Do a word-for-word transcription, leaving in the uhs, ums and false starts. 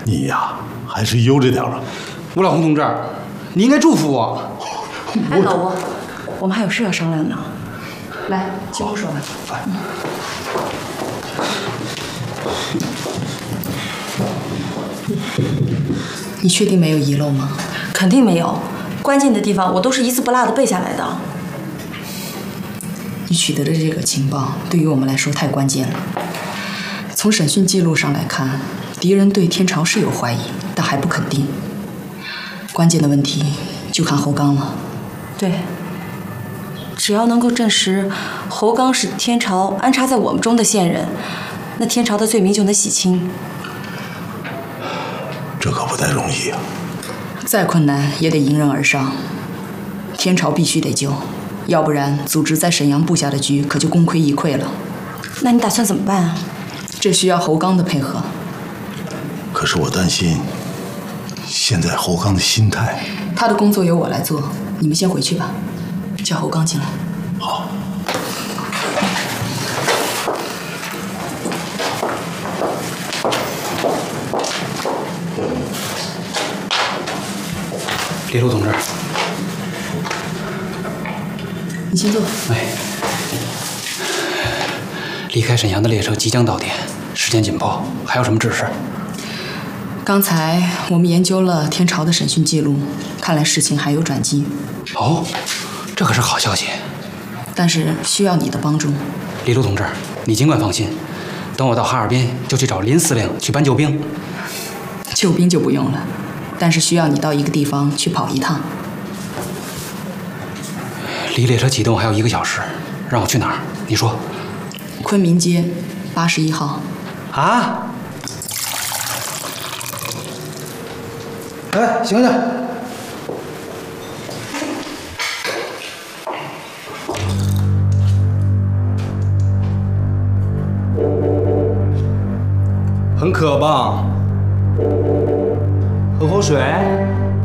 你呀，还是悠着点吧。 吴老红同志，你应该祝福我。 哎，老吴，我们还有事要商量呢。来，进屋说吧。 嗯你确定没有遗漏吗？ 肯定没有，关键的地方我都是一字不落的背下来的。 你取得的这个情报对于我们来说太关键了。从审讯记录上来看，敌人对天朝是有怀疑，但还不肯定。关键的问题就看侯刚了。 对，只要能够证实侯刚是天朝安插在我们中的线人，那天朝的罪名就能洗清。 这可不太容易啊！ 再困难也得迎刃而上。天朝必须得救，要不然组织在沈阳布下的局可就功亏一篑了。 那你打算怎么办啊？ 这需要侯刚的配合。 可是我担心，现在侯刚的心态…… 他的工作由我来做，你们先回去吧。叫侯刚进来。 好。 李璐同志， 你先坐。 哎，离开沈阳的列车即将到点，时间紧迫，还有什么指示？ 刚才我们研究了天朝的审讯记录，看来事情还有转机。 哦，这可是好消息。 但是需要你的帮助。 李璐同志，你尽管放心，等我到哈尔滨就去找林司令去搬救兵。 救兵就不用了。 但是需要你到一个地方去跑一趟， 离列车启动还有一个小时，让我去哪儿？你说。 昆明街八十一号。 啊？哎，醒醒！ 很渴吧？喝口水。